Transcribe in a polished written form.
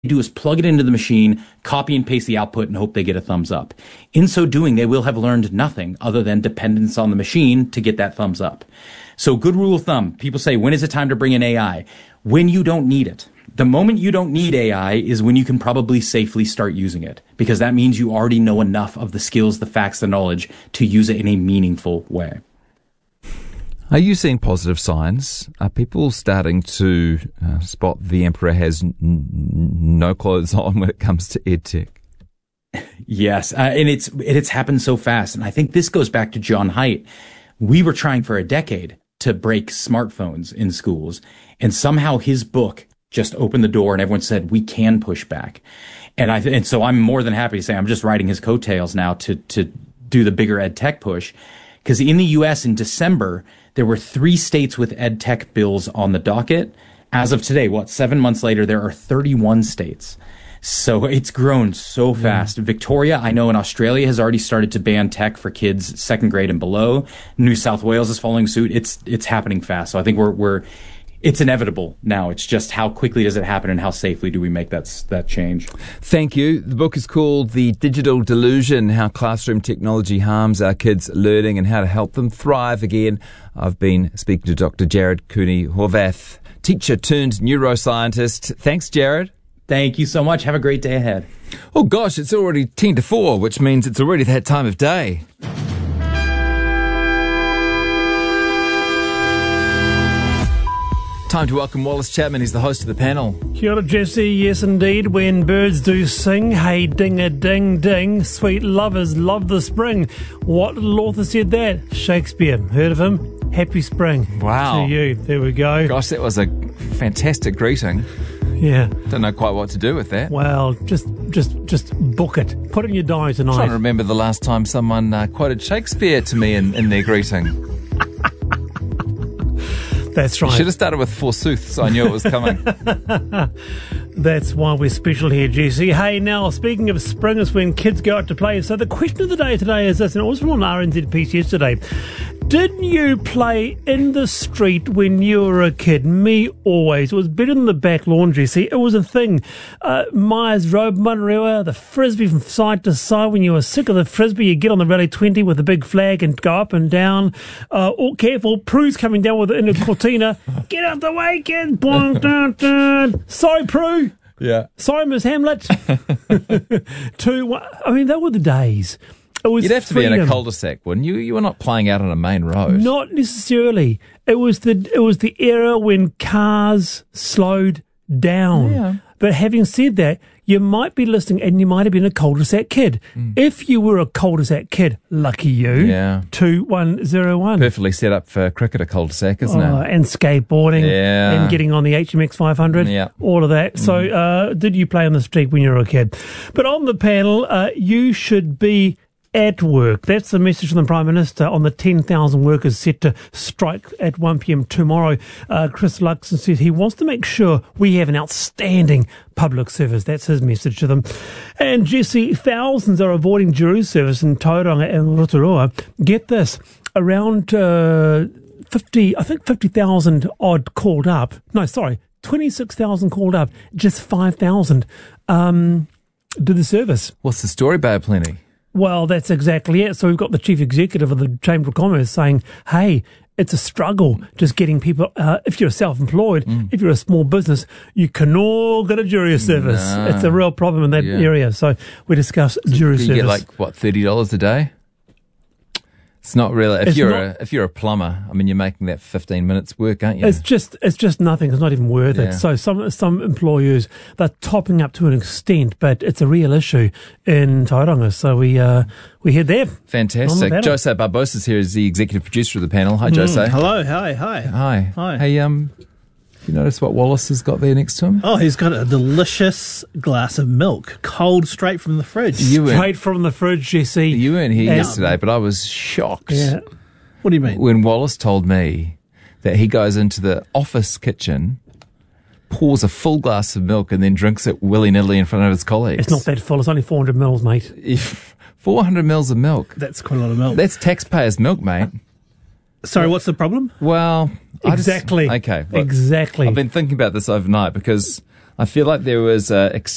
do is plug it into the machine, copy and paste the output, and hope they get a thumbs up. In so doing, they will have learned nothing other than dependence on the machine to get that thumbs up. So good rule of thumb, people say, when is it time to bring in AI? When you don't need it. The moment you don't need AI is when you can probably safely start using it, because that means you already know enough of the skills, the facts, the knowledge to use it in a meaningful way. Are you seeing positive signs? Are people starting to spot the emperor has no clothes on when it comes to EdTech? Yes, and it's happened so fast. And I think this goes back to John Haidt. We were trying for a decade to break smartphones in schools, and somehow his book just opened the door and everyone said, we can push back. And so I'm more than happy to say I'm just riding his coattails now to do the bigger ed tech push. Because in the U.S. in December, there were 3 states with ed tech bills on the docket. As of today, 7 months later, there are 31 states. So it's grown so fast. Victoria, I know in Australia, has already started to ban tech for kids 2nd grade and below. New South Wales is following suit. It's happening fast. So I think it's inevitable now. It's just how quickly does it happen and how safely do we make that change. Thank you. The book is called The Digital Delusion, How Classroom Technology Harms Our Kids' Learning and How to Help Them Thrive Again. I've been speaking to Dr. Jared Cooney-Horvath, teacher turned neuroscientist. Thanks, Jared. Thank you so much. Have a great day ahead. Oh gosh, it's already 10 to 4, which means it's already that time of day. Time to welcome Wallace Chapman. He's the host of the panel. Kia ora, Jesse. Yes, indeed. When birds do sing, hey, ding-a-ding-ding, sweet lovers love the spring. What little author said that? Shakespeare. Heard of him? Happy spring. Wow. To you. There we go. Gosh, that was a fantastic greeting. Yeah. Don't know quite what to do with that. Well, just book it. Put it in your diary tonight. I'm trying to remember the last time someone quoted Shakespeare to me in their greeting. That's right. You should have started with forsooth, so I knew it was coming. That's why we're special here, Jesse. Hey, now, speaking of spring, is when kids go out to play. So the question of the day today is this, and it was from an RNZ piece yesterday. Did you play in the street when you were a kid? Me, always. It was better than the back lawn, Jesse. It was a thing. Myers Road, Munarewa, the frisbee from side to side. When you were sick of the frisbee, you get on the Rally 20 with a big flag and go up and down. Oh, careful, Prue's coming down in a cortina. Get out the way, kids. Boing, dun, dun. Sorry, Prue. Yeah. Sorry, Miss Hamlet. 2-1. I mean, they were the days. You'd have to be in a cul-de-sac, wouldn't you? You were not playing out on a main road. Not necessarily. It was the era when cars slowed down. Yeah. But having said that, you might be listening and you might have been a cul-de-sac kid. If you were a cul-de-sac kid, lucky you. Yeah. 2101. Perfectly set up for cricket, a cul-de-sac, isn't it? And skateboarding. Yeah. And getting on the HMX 500. Yeah. All of that. So, did you play on the street when you were a kid? But on the panel, you should be at work. That's the message from the Prime Minister on the 10,000 workers set to strike at 1 p.m. tomorrow. Chris Luxon says he wants to make sure we have an outstanding public service. That's his message to them. And Jesse, thousands are avoiding jury service in Tauranga and Rotorua. Get this, around 50,000 odd called up. No, sorry, 26,000 called up, just 5,000 did the service. What's the story, Babe Plenty? Well, that's exactly it. So we've got the chief executive of the Chamber of Commerce saying, hey, it's a struggle just getting people, if you're self-employed, if you're a small business, you can all get a jury service. No. It's a real problem in that area. So we discuss jury service. You get $30 a day? It's not really. If you're a plumber, I mean, you're making that 15 minutes work, aren't you? It's just nothing. It's not even worth it. So some employers, they're topping up to an extent, but it's a real issue in Tauranga. So we head there. Fantastic. Jose Barbosa is here as the executive producer of the panel. Hi, Jose. Hello. Hi. Hey, you notice what Wallace has got there next to him? Oh, he's got a delicious glass of milk, cold straight from the fridge. Straight from the fridge, Jesse. You weren't here yesterday, but I was shocked. Yeah. What do you mean? When Wallace told me that he goes into the office kitchen, pours a full glass of milk, and then drinks it willy-nilly in front of his colleagues. It's not that full. It's only 400 mils, mate. 400 mils of milk. That's quite a lot of milk. That's taxpayers' milk, mate. Sorry, what's the problem? Well, exactly. Okay. Look, exactly. I've been thinking about this overnight because I feel like there was